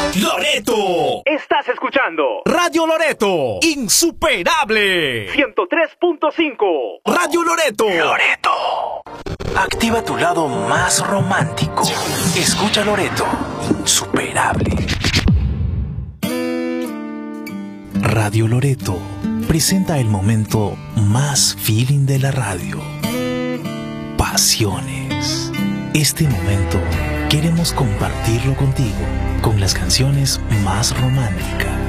Loreto. Estás escuchando Radio Loreto. Insuperable. 103.5. Radio Loreto. Loreto. Activa tu lado más romántico. Escucha Loreto. Insuperable. Radio Loreto presenta el momento más feeling de la radio. Pasiones. Este momento queremos compartirlo contigo con las canciones más románticas.